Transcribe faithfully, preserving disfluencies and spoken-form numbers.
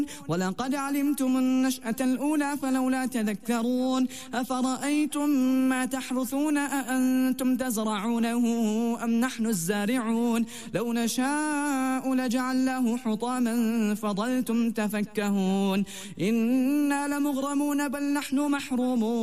ولقد علمتم النشأة الأولى فلولا تذكرون أفرأيتم ما تحرثون أأنتم تزرعونه أم نحن الزارعون لو نشاء لجعلناه حطاما فظلتم تفكهون إنا لمغرمون بل نحن محرومون